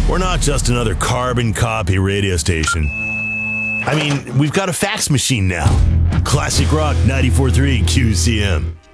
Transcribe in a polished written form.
We're not just another carbon copy radio station. I mean, we've got a fax machine now. Classic Rock 94.3 QCM.